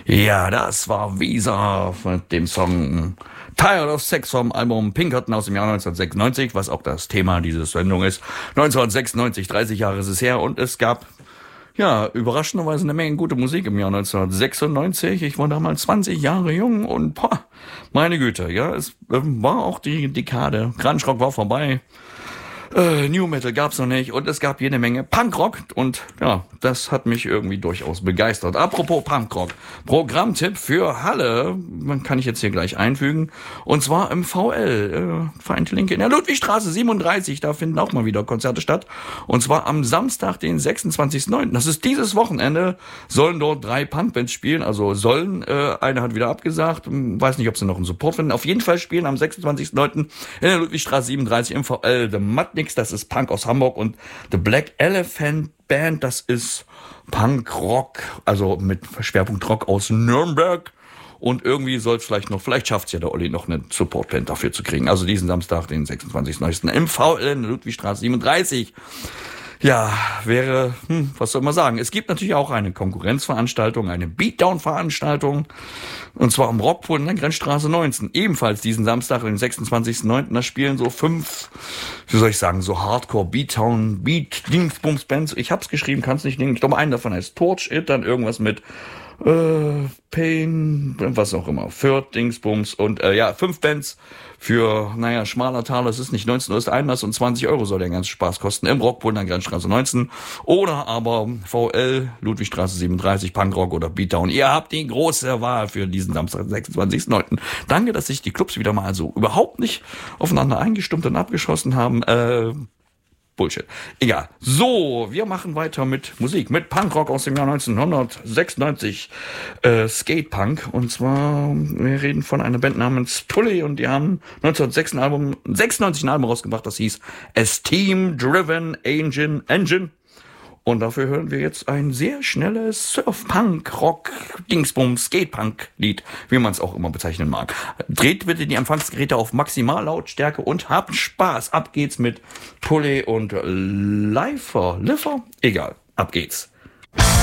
Ja, das war Visa mit dem Song Tired of Sex vom Album Pinkerton aus dem Jahr 1996, was auch das Thema dieser Sendung ist. 1996, 30 Jahre ist es her und es gab, ja, überraschenderweise eine Menge gute Musik im Jahr 1996. Ich war damals 20 Jahre jung und, meine Güte, ja, es war auch die Dekade. Grunge Rock war vorbei. New Metal gab's noch nicht und es gab jede Menge Punkrock und ja, das hat mich irgendwie durchaus begeistert. Apropos Punkrock, Programmtipp für Halle, kann ich jetzt hier gleich einfügen, und zwar im VL, Vereinte Linke in der Ludwigstraße 37, da finden auch mal wieder Konzerte statt und zwar am Samstag, den 26.09., das ist dieses Wochenende, sollen dort 3 Punkbands spielen, also eine hat wieder abgesagt, weiß nicht, ob sie noch einen Support finden, auf jeden Fall spielen am 26.09. in der Ludwigstraße 37 im VL The Mudniks, das ist Punk aus Hamburg, und The Black Elephant Band, das ist Punk-Rock, also mit Schwerpunkt Rock aus Nürnberg. Und irgendwie vielleicht schafft's ja der Olli noch eine Supportband dafür zu kriegen. Also diesen Samstag, den 26.09. im VL in der Ludwigstraße 37. Ja, was soll man sagen? Es gibt natürlich auch eine Konkurrenzveranstaltung, eine Beatdown-Veranstaltung, und zwar am Rockpool in der Grenzstraße 19. Ebenfalls diesen Samstag, den 26.09. Da spielen so 5, so Hardcore Beatdown, Dingsbums-Bands. Ich hab's geschrieben, kann's nicht nehmen. Ich glaube, einen davon heißt Torch It, dann irgendwas mit Pain, was auch immer, Fürth, Dingsbums und 5 Bands für, schmaler Taler, es ist nicht 19 Uhr ist Einlass und 20 Euro soll der ganze Spaß kosten im Rockpool in der Grenzstraße 19 oder aber VL, Ludwigstraße 37, Punkrock oder Beatdown. Ihr habt die große Wahl für diesen Samstag, 26.09. Danke, dass sich die Clubs wieder mal so überhaupt nicht aufeinander eingestummt und abgeschossen haben. Bullshit. Egal. So, wir machen weiter mit Musik, mit Punkrock aus dem Jahr 1996, Skatepunk. Und zwar, wir reden von einer Band namens Tully und die haben 1996 ein Album rausgebracht, das hieß Esteem Driven Engine. Und dafür hören wir jetzt ein sehr schnelles Surf-Punk-Rock-Dingsbums-Skate-Punk-Lied, wie man es auch immer bezeichnen mag. Dreht bitte die Empfangsgeräte auf Maximallautstärke und habt Spaß. Ab geht's mit Tully und Lifer? Egal, ab geht's.